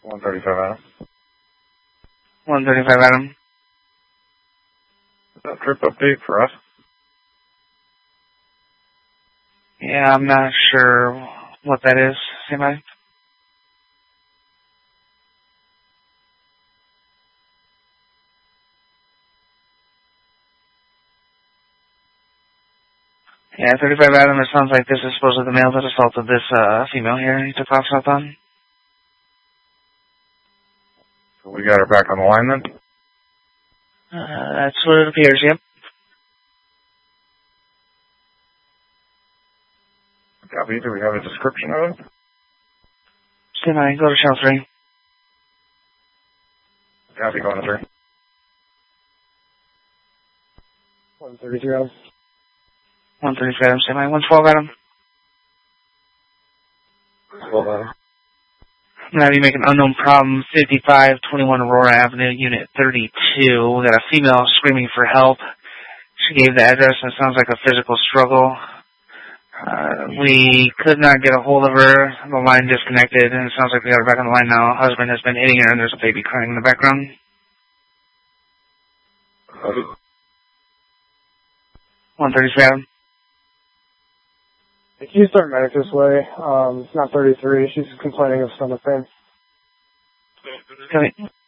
135 Adam. 135 Adam. Is that trip update for us? Yeah, I'm not sure what that is. Anybody? Yeah, 35 Adam, it sounds like this is supposedly the male that assaulted this female here he took off south on. So we got her back on the line then? That's what it appears, yep. Copy. Do we have a description of it? Stand by, go to channel 3. Copy, going to 3. 133 Adam. 133 Adam, stand by. 112 Adam. 12 Adam. I'm going to have you make an unknown problem, 5521 Aurora Avenue, Unit 32. We got a female screaming for help. She gave the address, and it sounds like a physical struggle. We could not get a hold of her. The line disconnected, and it sounds like we got her back on the line now. Husband has been hitting her, and there's a baby crying in the background. 133 Adam. Can you start medic this way? It's not 33. She's complaining of stomach pain. Okay.